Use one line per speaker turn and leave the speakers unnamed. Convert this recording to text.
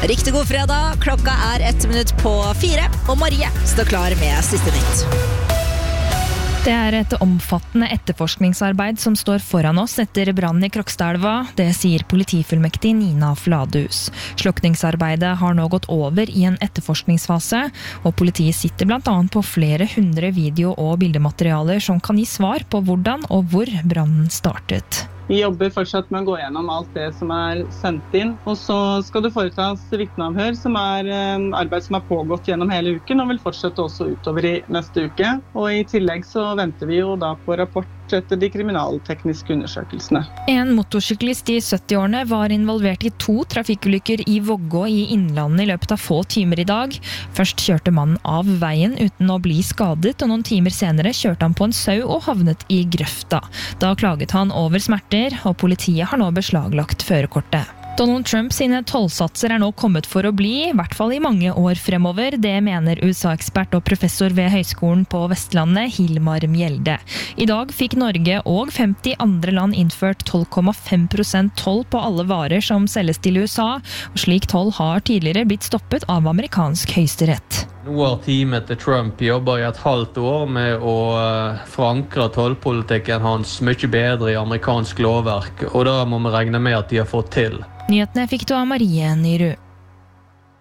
Riktig god fredag, klokka 1 minutt på 4, og Marie står klar med siste nytt.
Det et omfattende etterforskningsarbeid som står foran oss etter brannen i Krokstadelva. Det sier politifullmektig Nina Fladhus. Slukningsarbeidet har nå gått over i en etterforskningsfase, og politiet sitter blant annet på flere hundre video- og bildematerialer som kan gi svar på hvordan og hvor brannen startet.
Vi jobber fortsatt med å gå gjennom alt det som sendt inn, og så skal det foretas vitneavhør, som arbeid som pågått gjennom hele uken, og vil fortsette også utover i neste uke. Og i tillegg så venter vi jo da på rapport etter de kriminaltekniske undersøkelsene.
En motorsyklist i 70-årene var involvert i 2 trafikkulykker i Vågå i Innlandet i løpet av få timer i dag. Først kjørte mannen av veien uten å bli skadet, og noen timer senere kjørte han på en sau og havnet i grøfta. Da klaget han over smerter, og politiet har nå beslaglagt førerkortet. Donald Trump sine tollsatser nå kommet for å bli, i hvert fall i mange år fremover. Det mener USA-ekspert og professor ved Høgskolen på Vestlandet, Hilmar Mjelde. I dag fikk Norge og 50 andre land innført 12,5% toll på alle varer som selges til USA, og slik toll har tidligere blitt stoppet av amerikansk høyesterett.
Nå har teamet til Trump jobber i et halvt år med å forankre tollpolitikken hans mye bedre i amerikansk lovverk, og da må vi regne med at de har fått til.
Nyhetene fikk du av Marie Nyrud.